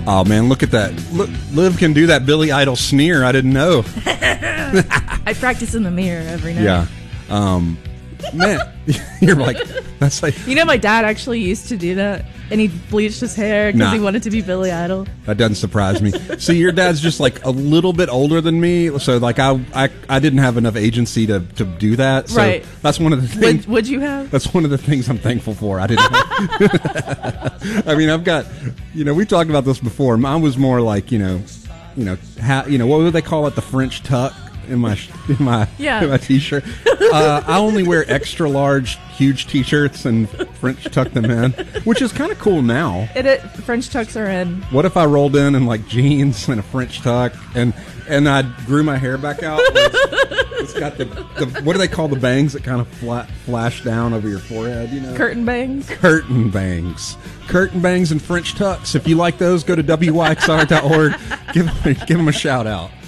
Oh man, look at that! Look, Liv can do that Billy Idol sneer. I didn't know. I practice in the mirror every night. Yeah, man, you're like that's like. You know, my dad actually used to do that, and he bleached his hair because he wanted to be Billy Idol. That doesn't surprise me. See, your dad's just like a little bit older than me, so like I didn't have enough agency to do that. So right. That's one of the things. Would you have? That's one of the things I'm thankful for. I didn't. I mean, I've got. We talked about this before. Mine was more like what would they call it? The French tuck. In my t-shirt. I only wear extra large, huge t-shirts and French tuck them in, which is kind of cool now. French tucks are in. What if I rolled in like jeans and a French tuck and I grew my hair back out? It's got the what do they call the bangs that kind of flash down over your forehead? Curtain bangs. Curtain bangs and French tucks. If you like those, go to wyxr.org. Give them a shout out.